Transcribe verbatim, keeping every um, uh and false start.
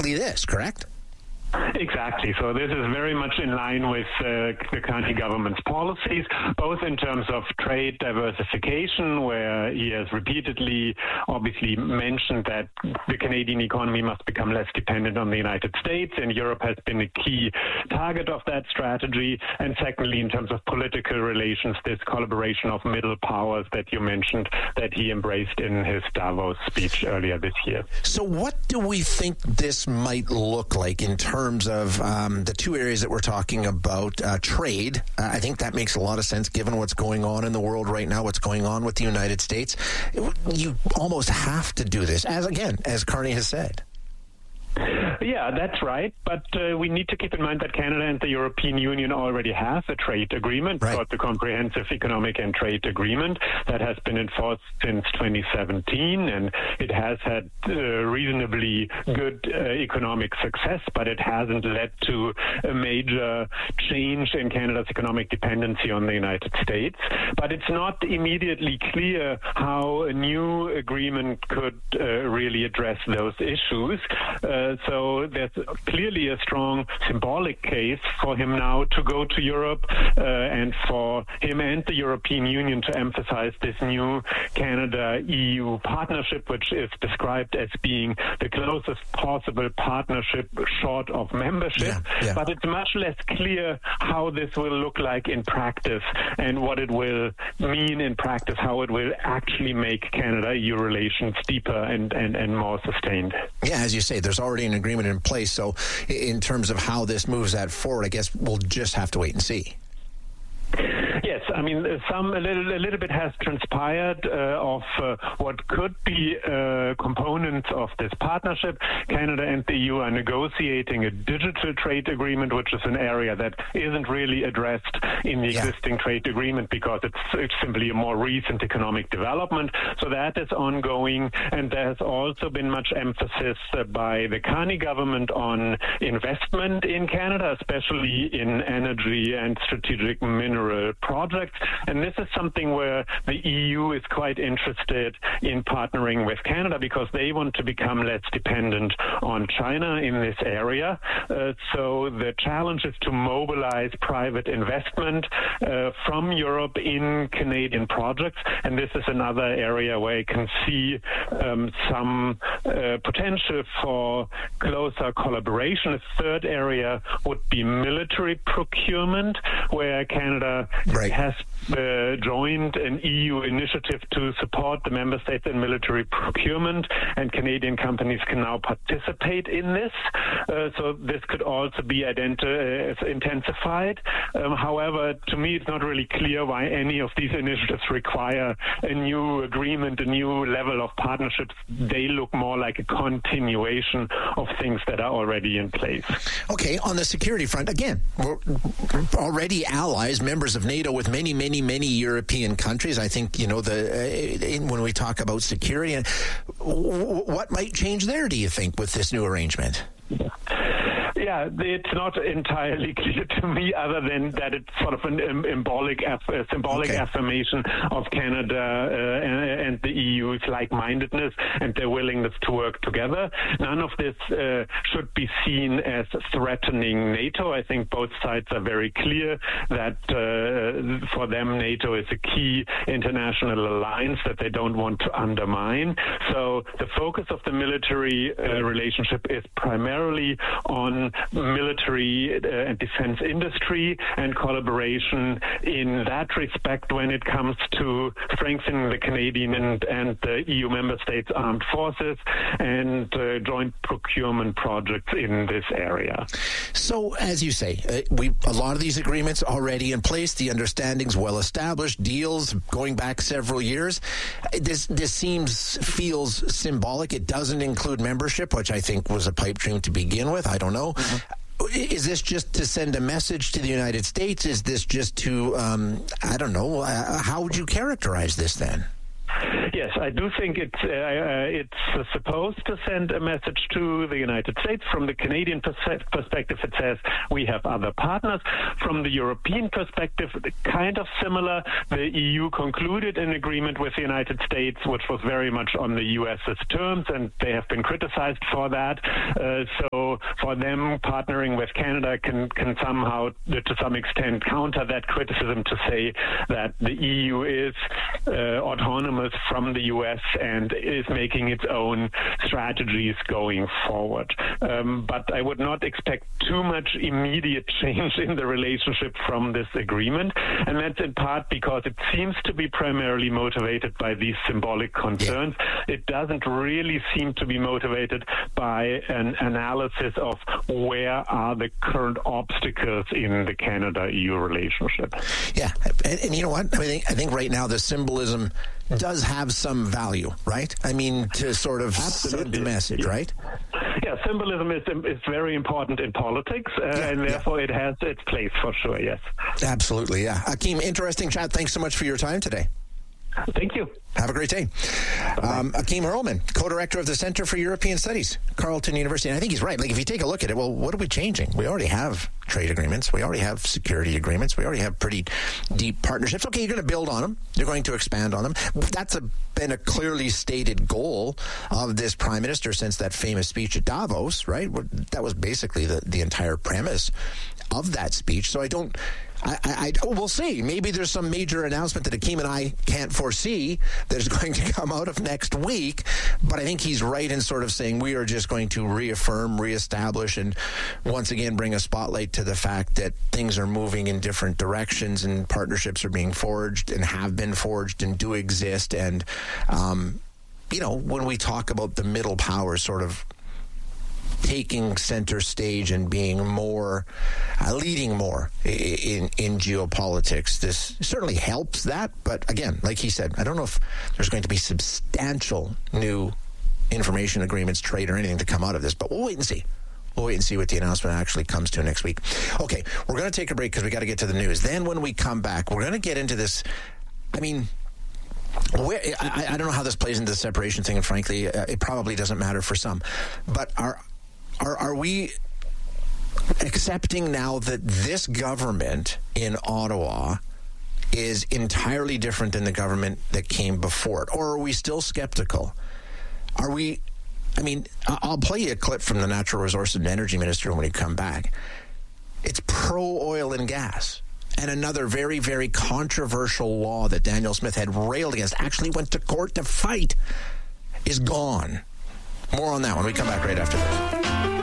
exactly this, correct? Exactly. So this is very much in line with uh, the Carney government's policies, both in terms of trade diversification, where he has repeatedly obviously mentioned that the Canadian economy must become less dependent on the United States, and Europe has been a key target of that strategy. And secondly, in terms of political relations, this collaboration of middle powers that you mentioned that he embraced in his Davos speech earlier this year. So what do we think this might look like in terms terms of um, the two areas that we're talking about? Uh, trade, uh, I think that makes a lot of sense given what's going on in the world right now, what's going on with the United States. It, you almost have to do this, as again, as Carney has said. Yeah, that's right. But uh, we need to keep in mind that Canada and the European Union already have a trade agreement, right, called the Comprehensive Economic and Trade Agreement, that has been enforced since twenty seventeen, and it has had uh, reasonably good uh, economic success, but it hasn't led to a major change in Canada's economic dependency on the United States. But it's not immediately clear how a new agreement could uh, really address those issues. Uh, so there's clearly a strong symbolic case for him now to go to Europe uh, and for him and the European Union to emphasize this new Canada-E U partnership, which is described as being the closest possible partnership short of membership. Yeah, yeah. But it's much less clear how this will look like in practice and what it will mean in practice, how it will actually make Canada-E U relations deeper and, and, and more sustained. Yeah, as you say, there's already an agreement in place. So in terms of how this moves that forward, I guess we'll just have to wait and see. Yes, I mean, some a little, a little bit has transpired uh, of uh, what could be uh, components of this partnership. Canada and the E U are negotiating a digital trade agreement, which is an area that isn't really addressed in the yeah. existing trade agreement because it's, it's simply a more recent economic development. So that is ongoing, and there has also been much emphasis uh, by the Carney government on investment in Canada, especially in energy and strategic mineral projects, and this is something where the E U is quite interested in partnering with Canada because they want to become less dependent on China in this area. Uh, so the challenge is to mobilize private investment uh, from Europe in Canadian projects, and this is another area where I can see um, some uh, potential for closer collaboration. A third area would be military procurement, where Canada Right. has uh, joined an E U initiative to support the member states in military procurement, and Canadian companies can now participate in this. Uh, so this could also be identi- uh, intensified. Um, however, to me, it's not really clear why any of these initiatives require a new agreement, a new level of partnerships. They look more like a continuation of things that are already in place. Okay, on the security front, again, we're already allies, members of NATO with many, many, many European countries. I think, you know, the uh, when we talk about security, and what might change there, do you think, with this new arrangement? Yeah, it's not entirely clear to me, other than that it's sort of an um, symbolic, aff- uh, symbolic okay. affirmation of Canada uh, and, and the E U's like-mindedness and their willingness to work together. None of this uh, should be seen as threatening NATO. I think both sides are very clear that uh, for them NATO is a key international alliance that they don't want to undermine. So the focus of the military uh, relationship is primarily on military uh, and defense industry and collaboration in that respect when it comes to strengthening the Canadian and, and the E U member states' armed forces and uh, joint procurement projects in this area. So, as you say, uh, we a lot of these agreements already in place, the understandings well established, deals going back several years. This this seems feels symbolic. It doesn't include membership, which I think was a pipe dream to begin with. I don't know. Mm-hmm. Is this just to send a message to the United States? Is this just to, um, I don't know, uh, how would you characterize this then? Yeah, Yes, I do think it's uh, uh, it's supposed to send a message to the United States. From the Canadian pers- perspective, it says we have other partners. From the European perspective, kind of similar. The E U concluded an agreement with the United States, which was very much on the U S's terms, and they have been criticized for that. Uh, so for them, partnering with Canada can, can somehow, to some extent, counter that criticism to say that the E U is uh, autonomous from the U S and is making its own strategies going forward. Um, but I would not expect too much immediate change in the relationship from this agreement, and that's in part because it seems to be primarily motivated by these symbolic concerns. Yeah. It doesn't really seem to be motivated by an analysis of where are the current obstacles in the Canada-E U relationship. Yeah, and, and you know what? I think I think right now the symbolism does have some value, right? I mean, to sort of send the message, right? Yeah, symbolism is is very important in politics, uh, yeah, and therefore yeah. it has its place for sure, yes. Absolutely, yeah. Akim, interesting chat. Thanks so much for your time today. Thank you. Have a great day. Um, Akim Hurlman, co-director of the Center for European Studies, Carleton University. And I think he's right. Like, if you take a look at it, well, what are we changing? We already have trade agreements. We already have security agreements. We already have pretty deep partnerships. Okay, you're going to build on them. You're going to expand on them. That's a, been a clearly stated goal of this prime minister since that famous speech at Davos, right? That was basically the, the entire premise of that speech. So I don't... I, I, I, we'll see. Maybe there's some major announcement that Akim and I can't foresee that is going to come out of next week. But I think he's right in sort of saying we are just going to reaffirm, reestablish, and once again bring a spotlight to the fact that things are moving in different directions and partnerships are being forged and have been forged and do exist. And, um, you know, when we talk about the middle powers sort of taking center stage and being more, uh, leading more in, in geopolitics. This certainly helps that, but again, like he said, I don't know if there's going to be substantial new information agreements, trade, or anything to come out of this, but we'll wait and see. We'll wait and see what the announcement actually comes to next week. Okay, we're going to take a break because we got to get to the news. Then when we come back, we're going to get into this, I mean... Where, I, I don't know how this plays into the separation thing, and frankly, uh, it probably doesn't matter for some, but are Are, are we accepting now that this government in Ottawa is entirely different than the government that came before it? Or are we still skeptical? Are we, I mean, I'll play you a clip from the Natural Resources and Energy Minister when we come back. It's pro-oil and gas. And another very, very controversial law that Danielle Smith had railed against, actually went to court to fight, is gone. More on that when we come back right after this.